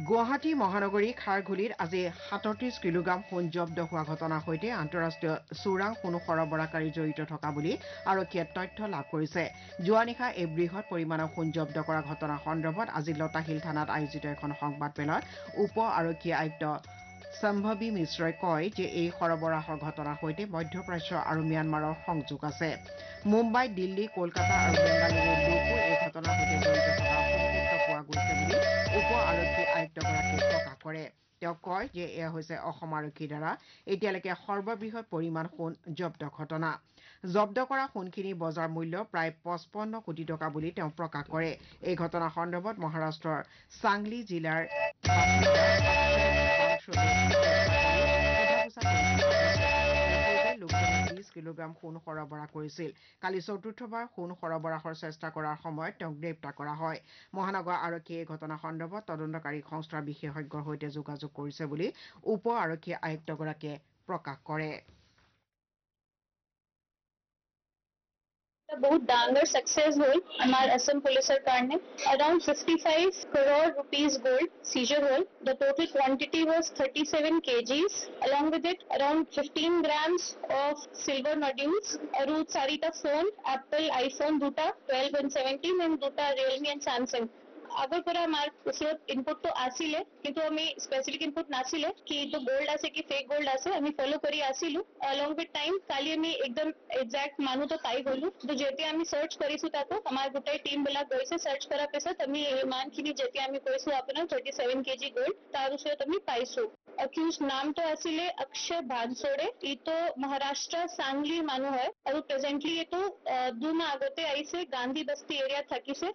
গুৱাহাটী মহানগৰী খাৰঘুলিত আজি ৩৭ কিলোগ্ৰাম সোণ জব্দ হোৱা ঘটনাৰ সৈতে আন্তঃৰাষ্ট্ৰীয় চোৰাং সোণ সৰবৰাহকাৰী জড়িত থকা বুলি আৰক্ষীয়ে তথ্য লাভ কৰিছে। যোৱা নিশা এই বৃহৎ পৰিমাণৰ সোণ জব্দ কৰা ঘটনাৰ সন্দৰ্ভত আজি লতাশিল থানাত আয়োজিত এখন সংবাদমেলত উপ আৰক্ষী আয়ুক্ত সম্ভৱী মিশ্ৰই কয় যে এই সৰবৰাহৰ ঘটনাৰ সৈতে মধ্যপ্ৰাচ্য আৰু ম্যানমাৰৰ সংযোগ আছে। মুম্বাই, দিল্লী, কলকাতা আৰু বেংগালুৰুৰ লোকো এই ঘটনাৰ সৈতে জড়িত থকা সংকেত পোৱা গৈছে বুলি উপ আৰক্ষী আয়ুক্তগৰাকীয়ে প্ৰকাশ কৰে। তেওঁ কয় যে এয়া হৈছে অসম আৰক্ষীৰ দ্বাৰা এতিয়ালৈকে সৰ্ববৃহৎ পৰিমাণ সোণ জব্দ ঘটনা। জব্দ কৰা সোণখিনিৰ বজাৰ মূল্য প্ৰায় ৫৫ কোটি টকা বুলি তেওঁ প্ৰকাশ কৰে। এই ঘটনাৰ সন্দৰ্ভত মহাৰাষ্ট্ৰৰ চাংলি জিলাৰ লোকজনে ২০ কিলোগ্ৰাম সোণ সৰবৰাহ কৰিছিল। কালি চতুৰ্থবাৰ সোণ সৰবৰাহৰ চেষ্টা কৰাৰ সময়ত তেওঁক গ্ৰেপ্তাৰ কৰা হয়। মহানগৰ আৰক্ষীয়ে এই ঘটনাৰ সন্দৰ্ভত তদন্তকাৰী সংস্থাৰ বিশেষজ্ঞৰ সৈতে যোগাযোগ কৰিছে বুলি উপ আৰক্ষী আয়ুক্তগৰাকীয়ে প্ৰকাশ কৰে। बहुत डांगर सक्सेस होल हमारे असम पुलिस सरकार ने around 55 crore rupees gold scissor whole the total quantity was 37 kgs along with it around 15 grams of silver nodules और सारीटा फोन एप्पल आईफोन दुटा 12 and 17 and दुटा रियलमी एंड सैमसंग আগৰ পৰা আমাৰ ওচৰত ইনপুটটো আছিলে কিন্তু আমি স্পেচিফিক ইনপুট নাছিলে কি এইটো গোল্ড আছে কি ফেক গোল্ড আছে আমি ফলো কৰি আছিলো along with time কালি আমি একদম এক্সাক্ট মানুহটো পাই গলো তো যেতিয়া আমি সাৰ্চ কৰিছো তাতো আমাৰ গোটেই টিম বিলাক গৈছে সাৰ্চ কৰাৰ পিছত আমি ইমানখিনি যেতিয়া আমি কৈছো আপোনাৰ 37 kg গোল্ড তাৰ ওচৰত আমি পাইছো। অকিউজ নামটো আছিলে অক্ষয় ভানসোড়ে ইটো মহাৰাষ্ট্ৰ চাংলি মানুহ হয় আৰু প্ৰেজেন্টলি এইটো 2 মাহ আগতে আহিছে গান্ধী বস্তি এৰিয়াত থাকিছে।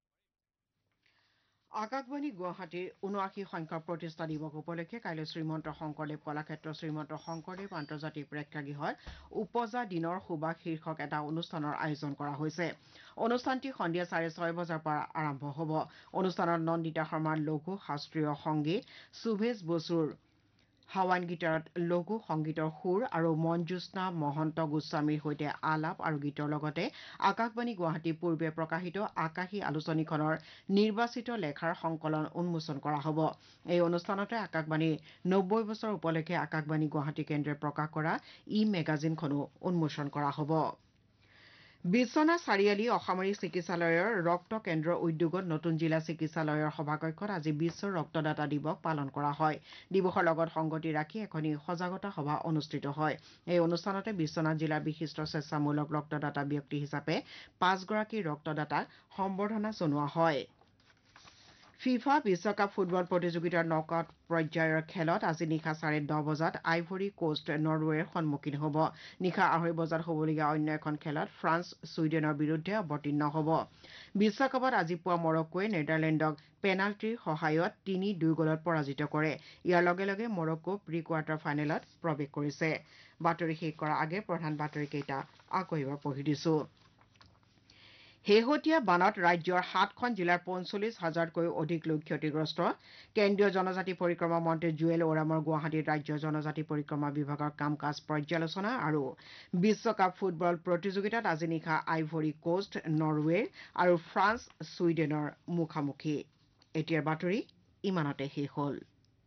আকাশবাণী গুৱাহাটীৰ ৭৯ সংখ্যক প্ৰতিষ্ঠা দিৱস উপলক্ষে কাইলৈ শ্ৰীমন্ত শংকৰদেৱ কলাক্ষেত্ৰ শ্ৰীমন্ত শংকৰদেৱ আন্তৰ্জাতিক প্ৰেক্ষাগৃহত উপজা দিনৰ সুবাস শীৰ্ষক এটা অনুষ্ঠানৰ আয়োজন কৰা হৈছে। অনুষ্ঠানটি সন্ধিয়া 6:30 বজাৰ পৰা আৰম্ভ হ'ব। অনুষ্ঠানত নন্দিতা শৰ্মাৰ লঘু শাস্ত্ৰীয় সংগীত, সুভেশ বসুৰ হাৱাইন গীটাৰত লঘু সংগীতৰ সুৰ আৰু মঞ্জুস্না মহন্ত গোস্বামীৰ সৈতে আলাপ আৰু গীতৰ লগতে আকাশবাণী গুৱাহাটী পূৰ্বে প্ৰকাশিত আকাশী আলোচনীখনৰ নিৰ্বাচিত লেখাৰ সংকলন উন্মোচন কৰা হ'ব। এই অনুষ্ঠানতে আকাশবাণীৰ ৯০ বছৰ উপলক্ষে আকাশবাণী গুৱাহাটী কেন্দ্ৰই প্ৰকাশ কৰা মেগাজিনখনো উন্মোচন কৰা হ'ব। বিশ্বনাথ চাৰিআলি অসামৰিক চিকিৎসালয়ৰ ৰক্ত কেন্দ্ৰৰ উদ্যোগত নতুন জিলা চিকিৎসালয়ৰ সভাকক্ষত আজি বিশ্ব ৰক্তদাতা দিৱস পালন কৰা হয়। দিৱসৰ লগত সংগতি ৰাখি এখনি সজাগতা সভা অনুষ্ঠিত হয়। এই অনুষ্ঠানতে বিশ্বনাথ জিলাৰ বিশিষ্ট স্বেচ্ছামূলক ৰক্তদাতা ব্যক্তি হিচাপে ৫ গৰাকী ৰক্তদাতাক সম্বৰ্ধনা জনোৱা হয়। ফিফা বিশ্বকাপ ফুটবল প্ৰতিযোগিতাৰ নকআউট পৰ্যায়ৰ খেলত আজি নিশা 10:30 বজাত আইভৰী কোষ্ট নৰৱেৰ সন্মুখীন হ'ব। নিশা 2:30 বজাত হ'বলগীয়া অন্য এখন খেলত ফ্ৰান্স ছুইডেনৰ বিৰুদ্ধে অৱতীৰ্ণ হ'ব। বিশ্বকাপত আজি পুৱা মৰক্কোৱে নেদাৰলেণ্ডক পেনাল্টিৰ সহায়ত 3-2 গলত পৰাজিত কৰে। ইয়াৰ লগে লগে মৰক্কো প্ৰি কোৱাৰ্টাৰ ফাইনেলত প্ৰৱেশ কৰিছে। বাতৰি শেষ কৰাৰ আগে প্ৰধান বাতৰিকেইটা আকৌ এবাৰ পঢ়ি দিছো। শেহতীয়া বানত ৰাজ্যৰ 7খন জিলাৰ ৪৫,০০০তকৈও অধিক লোক ক্ষতিগ্ৰস্ত। কেন্দ্ৰীয় জনজাতি পৰিক্ৰমা মন্ত্ৰী জুৱেল ওৰামৰ গুৱাহাটীত ৰাজ্য জনজাতি পৰিক্ৰমা বিভাগৰ কাম কাজ পৰ্যালোচনা আৰু বিশ্বকাপ ফুটবল প্ৰতিযোগিতাত আজি নিশা আইভৰী কোষ্ট নৰৱেৰ আৰু ফ্ৰান্স ছুইডেনৰ মুখামুখি। এতিয়াৰ বাতৰি ইমানতে শেষ হ'ল।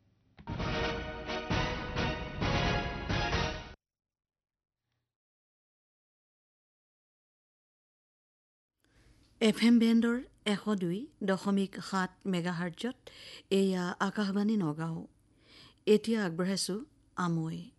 FM বেণ্ডৰ 102.7 মেগাহাৰ্টজত এয়া আকাশবাণী নগাঁও। এতিয়া আগবঢ়াইছো আমৈ।